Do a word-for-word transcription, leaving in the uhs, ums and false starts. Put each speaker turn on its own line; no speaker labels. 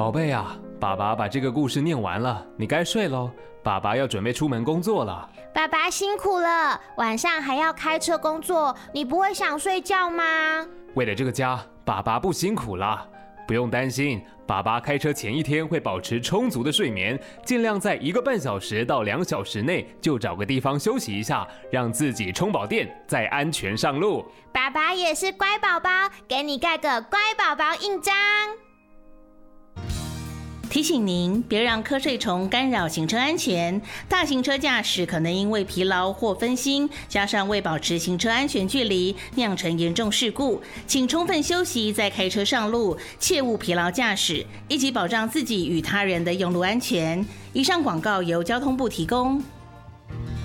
宝贝啊，爸爸把这个故事念完了，你该睡咯，爸爸要准备出门工作了。
爸爸辛苦了，晚上还要开车工作，你不会想睡觉吗？
为了这个家，爸爸不辛苦啦，不用担心，爸爸开车前一天会保持充足的睡眠，尽量在一个半小时到两小时内就找个地方休息一下，让自己充饱电，再安全上路。
爸爸也是乖宝宝，给你盖个乖宝宝印章。
提醒您，别让瞌睡虫干扰行车安全。大型车驾驶可能因为疲劳或分心，加上未保持行车安全距离，酿成严重事故。请充分休息再开车上路，切勿疲劳驾驶，一起保障自己与他人的用路安全。以上广告由交通部提供。